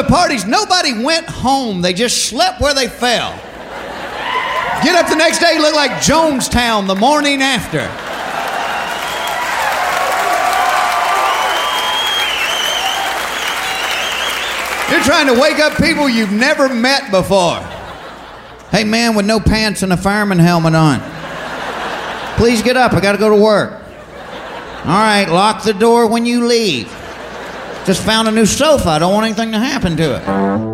the parties, nobody went home. They just slept where they fell. Get up the next day, look like Jonestown the morning after. You're trying to wake up people you've never met before. Hey, man with no pants and a fireman helmet on. Please get up, I gotta go to work. All right, lock the door when you leave. Just found a new sofa, I don't want anything to happen to it.